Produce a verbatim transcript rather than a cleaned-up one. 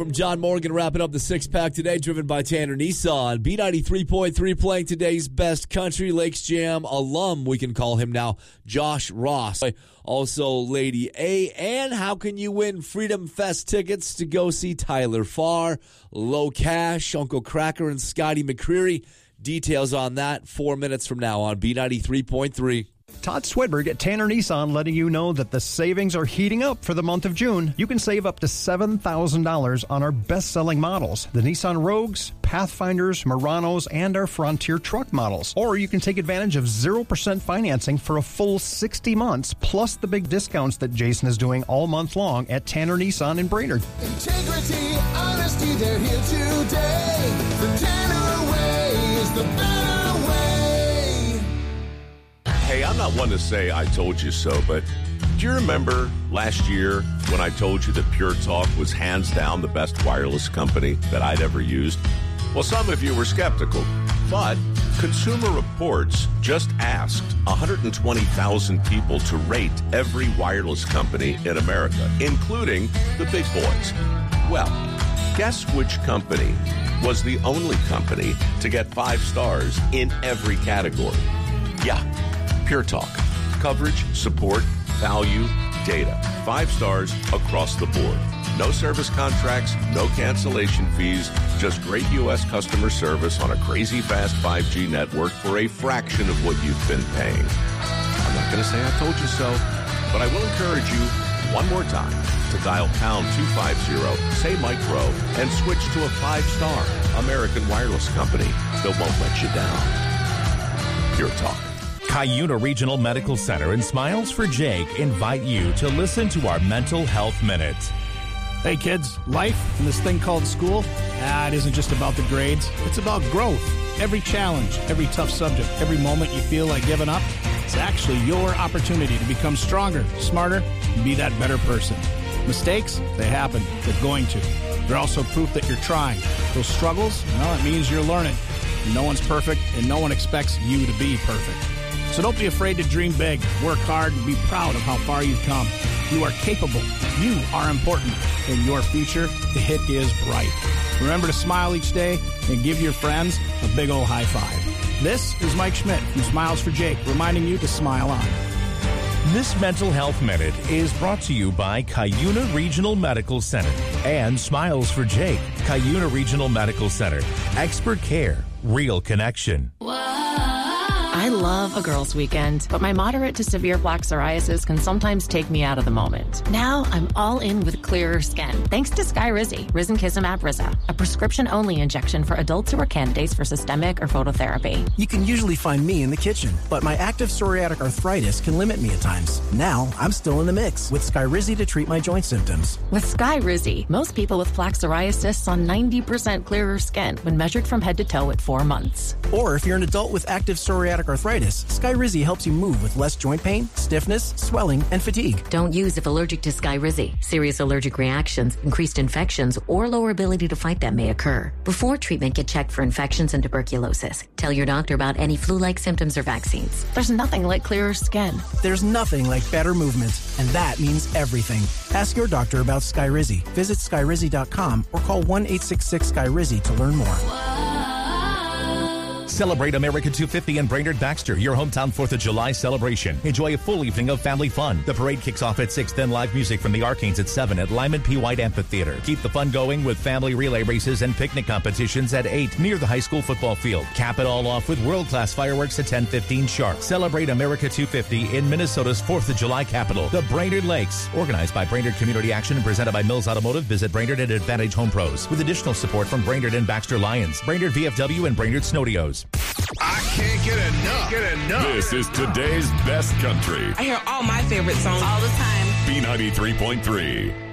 From John Morgan, wrapping up the six-pack today, driven by Tanner Nissan. B ninety-three point three playing today's best country. Lakes Jam alum, we can call him now, Josh Ross. Also, Lady A. And how can you win Freedom Fest tickets to go see Tyler Farr, Low Cash, Uncle Cracker, and Scotty McCreery? Details on that four minutes from now on B ninety-three point three. Todd Swedberg at Tanner Nissan letting you know that the savings are heating up for the month of June. You can save up to seven thousand dollars on our best-selling models, the Nissan Rogues, Pathfinders, Muranos, and our Frontier truck models. Or you can take advantage of zero percent financing for a full sixty months, plus the big discounts that Jason is doing all month long at Tanner Nissan in Brainerd. Integrity, honesty, they're here today. The Tanner way is the better way. Hey, I'm not one to say I told you so, but do you remember last year when I told you that Pure Talk was hands down the best wireless company that I'd ever used? Well, some of you were skeptical, but Consumer Reports just asked one hundred twenty thousand people to rate every wireless company in America, including the big boys. Well, guess which company was the only company to get five stars in every category? Yeah. Pure Talk. Coverage, support, value, data. Five stars across the board. No service contracts, no cancellation fees, just great U S customer service on a crazy fast five G network for a fraction of what you've been paying. I'm not going to say I told you so, but I will encourage you one more time to dial pound two fifty, say Mike Rowe, and switch to a five-star American wireless company that won't let you down. Pure Talk. Cuyuna Regional Medical Center and Smiles for Jake invite you to listen to our Mental Health Minute. Hey kids, life and this thing called school, ah, it isn't just about the grades. It's about growth. Every challenge, every tough subject, every moment you feel like giving up, it's actually your opportunity to become stronger, smarter, and be that better person. Mistakes, they happen. They're going to. They're also proof that you're trying. Those struggles, well, it means you're learning. No one's perfect, and no one expects you to be perfect. So don't be afraid to dream big, work hard, and be proud of how far you've come. You are capable, you are important, and your future, it is bright. Remember to smile each day and give your friends a big old high five. This is Mike Schmidt from Smiles for Jake, reminding you to smile on. This Mental Health Minute is brought to you by Cuyuna Regional Medical Center and Smiles for Jake. Cuyuna Regional Medical Center. Expert care, real connection. I love a girls' weekend, but my moderate to severe plaque psoriasis can sometimes take me out of the moment. Now I'm all in with clearer skin, thanks to Skyrizi, Risankizumab Riza, a prescription-only injection for adults who are candidates for systemic or phototherapy. You can usually find me in the kitchen, but my active psoriatic arthritis can limit me at times. Now I'm still in the mix with Skyrizi to treat my joint symptoms. With Skyrizi, most people with plaque psoriasis saw ninety percent clearer skin when measured from head to toe at four months. Or if you're an adult with active psoriatic arthritis, Skyrizi helps you move with less joint pain, stiffness, swelling, and fatigue. Don't use if allergic to Skyrizi. Serious allergic reactions, increased infections, or lower ability to fight them may occur. Before treatment, get checked for infections and tuberculosis. Tell your doctor about any flu-like symptoms or vaccines. There's nothing like clearer skin. There's nothing like better movement, and that means everything. Ask your doctor about Skyrizi. Visit Skyrizi dot com or call one eight six six Sky Rizi to learn more. Celebrate America two fifty in Brainerd Baxter, your hometown fourth of July celebration. Enjoy a full evening of family fun. The parade kicks off at six, then live music from the Arcanes at seven at Lyman P. White Amphitheater. Keep the fun going with family relay races and picnic competitions at eight near the high school football field. Cap it all off with world-class fireworks at ten fifteen sharp. Celebrate America two fifty in Minnesota's fourth of July capital, the Brainerd Lakes. Organized by Brainerd Community Action and presented by Mills Automotive. Visit Brainerd at Advantage Home Pros. With additional support from Brainerd and Baxter Lions, Brainerd V F W, and Brainerd Snowdios. I can't get enough. Get enough. This is today's best country. I hear all my favorite songs all the time. B ninety-three point three.